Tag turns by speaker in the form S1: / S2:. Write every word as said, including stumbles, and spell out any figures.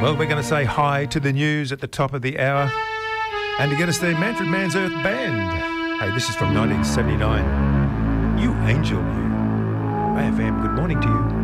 S1: Well, we're going to say hi to the news at the top of the hour. And to get us there, Manfred Mann's Earth Band. Hey, this is from nineteen seventy-nine. You Angel, You. A F M, good morning to you.